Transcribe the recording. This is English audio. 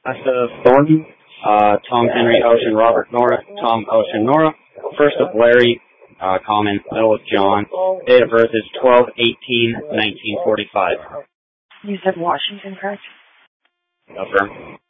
Last of Thornton, Tom Henry Ocean Robert Nora, Tom Ocean Nora. First of Larry, Common. Middle of John. Date of birth is 12/18/1945. You said Washington, correct? Affirm.